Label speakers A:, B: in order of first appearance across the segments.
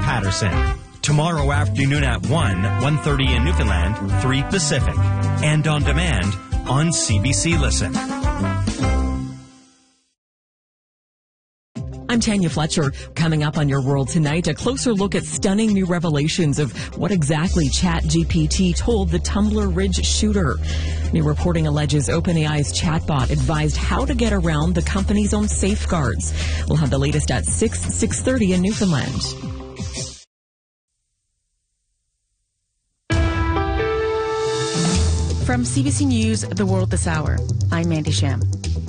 A: Patterson. Tomorrow afternoon at 1:30 in Newfoundland, 3 Pacific. And on demand on CBC Listen.
B: I'm Tanya Fletcher. Coming up on Your World Tonight, a closer look at stunning new revelations of what exactly ChatGPT told the Tumbler Ridge shooter. New reporting alleges OpenAI's chatbot advised how to get around the company's own safeguards. We'll have the latest at 6:30 in Newfoundland.
C: From CBC News, The World This Hour, I'm Mandy Sham.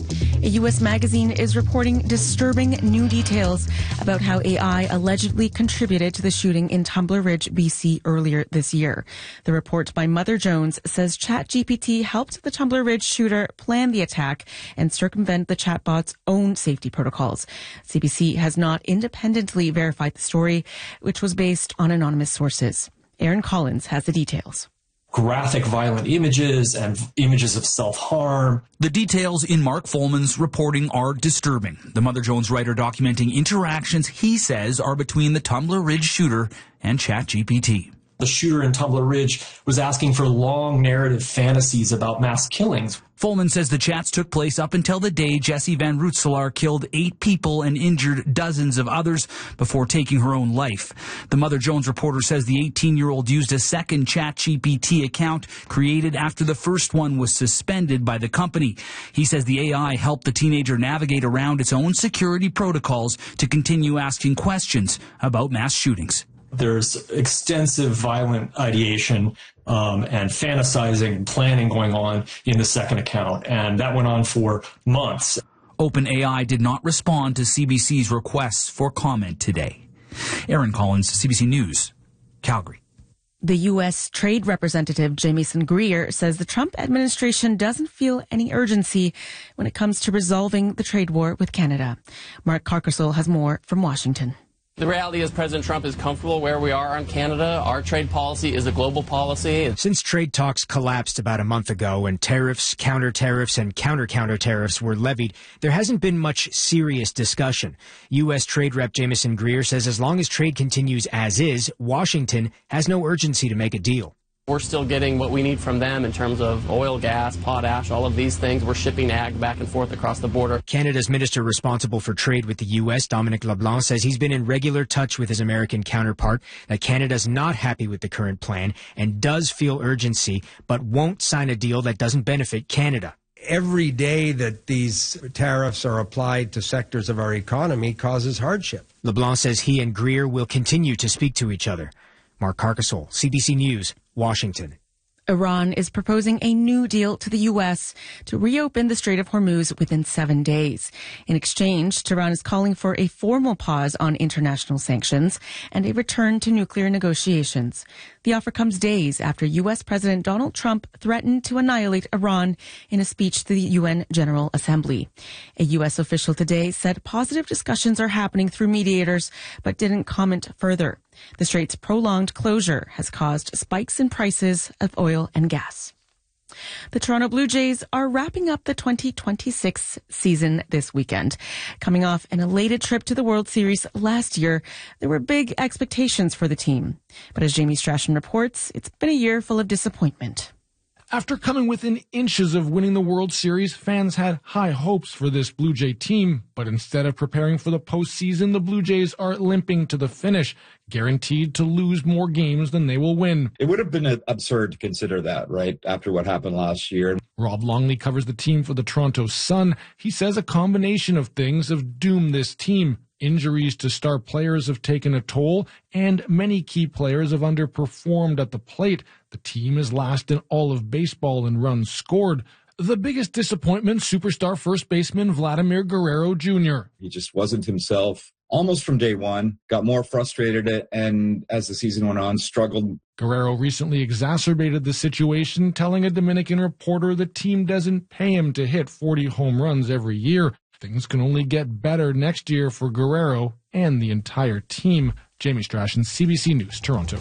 C: A U.S. magazine is reporting disturbing new details about how AI allegedly contributed to the shooting in Tumbler Ridge, BC earlier this year. The report by Mother Jones says ChatGPT helped the Tumbler Ridge shooter plan the attack and circumvent the chatbot's own safety protocols. CBC has not independently verified the story, which was based on anonymous sources. Aaron Collins has the details.
D: Graphic violent images and images of self-harm.
E: The details in Mark Folman's reporting are disturbing. The Mother Jones writer documenting interactions he says are between the Tumbler Ridge shooter and ChatGPT.
D: The shooter in Tumbler Ridge was asking for long narrative fantasies about mass killings.
E: Folman says the chats took place up until the day Jessie Van Rootselaar killed 8 people and injured dozens of others before taking her own life. The Mother Jones reporter says the 18-year-old used a second ChatGPT account created after the first one was suspended by the company. He says the AI helped the teenager navigate around its own security protocols to continue asking questions about mass shootings.
D: There's extensive violent ideation and fantasizing and planning going on in the second account, and that went on for months.
E: OpenAI did not respond to CBC's requests for comment today. Aaron Collins, CBC News, Calgary.
C: The U.S. Trade Representative Jamieson Greer says the Trump administration doesn't feel any urgency when it comes to resolving the trade war with Canada. Mark Carcasole has more from Washington.
F: The reality is President Trump is comfortable where we are on Canada. Our trade policy is a global policy.
G: Since trade talks collapsed about a month ago and tariffs, counter-tariffs, and counter-counter-tariffs were levied, there hasn't been much serious discussion. U.S. Trade Rep Jamieson Greer says as long as trade continues as is, Washington has no urgency to make a deal.
F: We're still getting what we need from them in terms of oil, gas, potash, all of these things. We're shipping ag back and forth across the border.
G: Canada's minister responsible for trade with the U.S., Dominic LeBlanc, says he's been in regular touch with his American counterpart, that Canada's not happy with the current plan and does feel urgency, but won't sign a deal that doesn't benefit Canada.
H: Every day that these tariffs are applied to sectors of our economy causes hardship.
G: LeBlanc says he and Greer will continue to speak to each other. Mark Carcasole, CBC News, Washington.
C: Iran is proposing a new deal to the U.S. to reopen the Strait of Hormuz within 7 days. In exchange, Tehran is calling for a formal pause on international sanctions and a return to nuclear negotiations. The offer comes days after U.S. President Donald Trump threatened to annihilate Iran in a speech to the UN General Assembly. A U.S. official today said positive discussions are happening through mediators, but didn't comment further. The strait's prolonged closure has caused spikes in prices of oil and gas. The Toronto Blue Jays are wrapping up the 2026 season this weekend. Coming off an elated trip to the World Series last year, there were big expectations for the team. But as Jamie Strachan reports, it's been a year full of disappointment.
I: After coming within inches of winning the World Series, fans had high hopes for this Blue Jay team. But instead of preparing for the postseason, the Blue Jays are limping to the finish, guaranteed to lose more games than they will win.
J: It would have been absurd to consider that, right, after what happened last year.
I: Rob Longley covers the team for the Toronto Sun. He says a combination of things have doomed this team. Injuries to star players have taken a toll, and many key players have underperformed at the plate. The team is last in all of baseball in runs scored. The biggest disappointment, superstar first baseman Vladimir Guerrero Jr.
J: He just wasn't himself almost from day one, got more frustrated, and as the season went on, struggled.
I: Guerrero recently exacerbated the situation, telling a Dominican reporter the team doesn't pay him to hit 40 home runs every year. Things can only get better next year for Guerrero and the entire team. Jamie Strachan, CBC News, Toronto.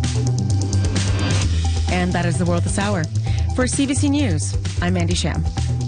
C: And that is The World This Hour. For CBC News, I'm Mandy Sham.